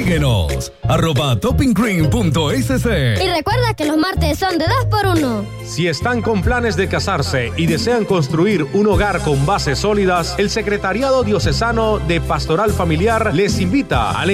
Síguenos, @toppingcream.sc. Y recuerda que los martes son de 2x1. Si están con planes de casarse y desean construir un hogar con bases sólidas, el Secretariado Diocesano de Pastoral Familiar les invita al